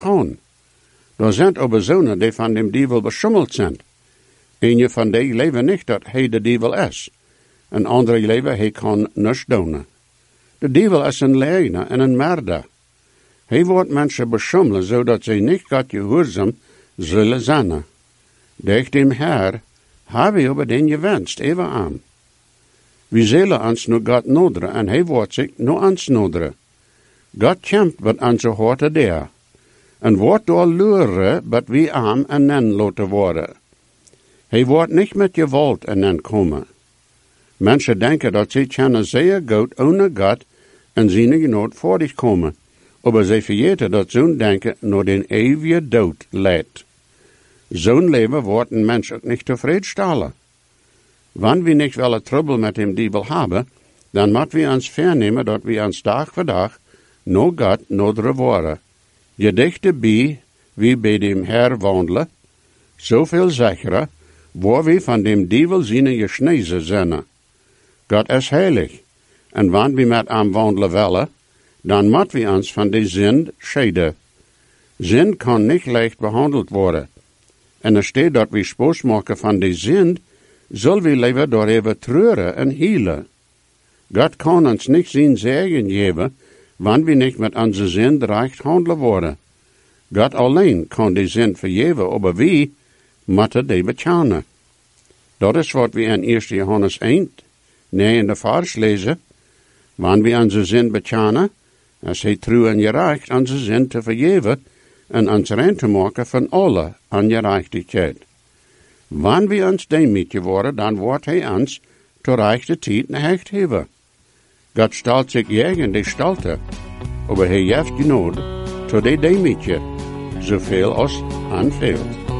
gaan. Er zijn aber zonen die van dem dievel beschummeld zijn. Een van die leven niet dat hij de dievel is. Een andere leven hij kan niets doen. De dievel is een leeuwenaar en een merder. Hij wordt mensen beschummelen, zodat zij niet God gehoorzaam zullen zijn. Durch dem Herr hebben we over den gewenst, even aan. We zullen ons nu God noderen en hij wordt zich nu ons noderen. God kämpt met onze horten der. En wordt door luren, dat we aan en nen laten worden. Hij wordt niet met geweld en nen komen. Mensen denken dat ze kunnen zeer goed ohne God en zijn genood voor dich komen. Maar ze vergeten dat zo'n denken naar den eeuwige dood leidt. Zo'n leven wordt een mens ook niet tevreden stellen. Wanneer we niet wel trouble met dem dievel hebben, dan moeten we ons vernemen dat we ons dag voor dag no God noderen worden. Je dichte bij, wie bij dem Herr wandelen, zoveel zekerer, waar we van dem dievel zijn gesnezen zijn. God is heilig, en wanneer we met hem wandelen willen, dan moeten we ons van de zin scheiden. Zin kan niet leicht behandeld worden. En er staat dat we spoos maken van de zin, zullen we leven door even treuren en hielen. God kan ons niet zijn zegen geven, wanneer we niet met onze zin recht handelen worden. God alleen kan de zin vergeven, maar wie moeten die betalen. Dat is wat we in 1 Johannes 1, 9 vers lezen. Wanneer we onze zin betalen, is hij trouw en gerecht onze zin te vergeven en ons rein te maken van alle ongerechtigheid. Wanneer we ons demetje worden, dan wordt hij ons ter rechte tijd hecht hebben. God stelt zich tegen de stalte, maar hij heeft genoeg tot de demetje, zoveel als aanveelt.